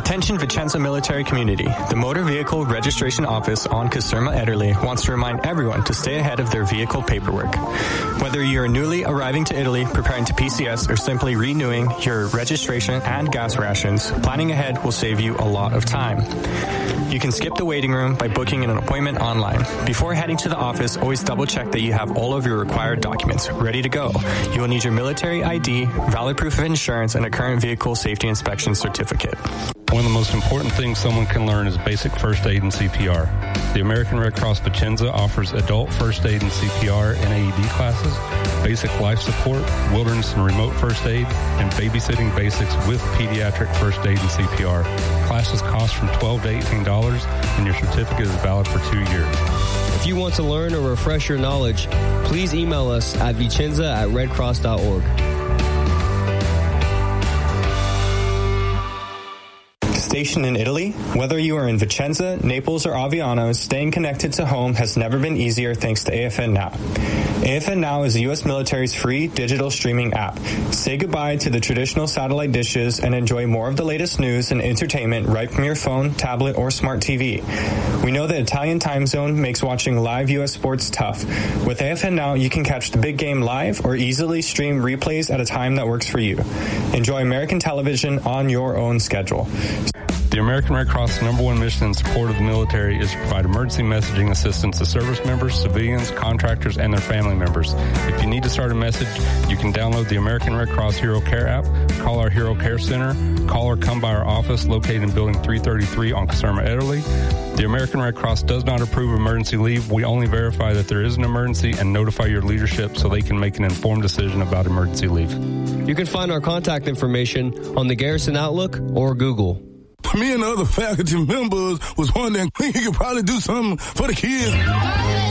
Attention Vicenza military community. The Motor Vehicle Registration Office on Caserma, Italy wants to remind everyone to stay ahead of their vehicle paperwork. Whether you're newly arriving to Italy, preparing to PCS, or simply renewing your registration and gas rations, planning ahead will save you a lot of time. You can skip the waiting room by booking an appointment online. Before heading to the office, always double check that you have all of your required documents ready to go. You will need your military ID, valid proof of insurance, and a current vehicle safety inspection certificate. One of the most important things someone can learn is basic first aid and CPR. The American Red Cross Vicenza offers adult first aid and CPR and AED classes, basic life support, wilderness and remote first aid, and babysitting basics with pediatric first aid and CPR. Classes cost from $12 to $18, and your certificate is valid for 2 years. If you want to learn or refresh your knowledge, please email us at vicenza@redcross.org. Stationed in Italy? Whether you are in Vicenza, Naples, or Aviano, staying connected to home has never been easier thanks to AFN Now. AFN Now is the U.S. military's free digital streaming app. Say goodbye to the traditional satellite dishes and enjoy more of the latest news and entertainment right from your phone, tablet, or smart TV. We know the Italian time zone makes watching live U.S. sports tough. With AFN Now, you can catch the big game live or easily stream replays at a time that works for you. Enjoy American television on your own schedule. The American Red Cross' #1 mission in support of the military is to provide emergency messaging assistance to service members, civilians, contractors, and their family members. If you need to start a message, you can download the American Red Cross Hero Care app, call our Hero Care Center, call or come by our office located in Building 333 on Caserma, Italy. The American Red Cross does not approve emergency leave. We only verify that there is an emergency and notify your leadership so they can make an informed decision about emergency leave. You can find our contact information on the Garrison Outlook or Google. Me and the other faculty members was wondering we could probably do something for the kids.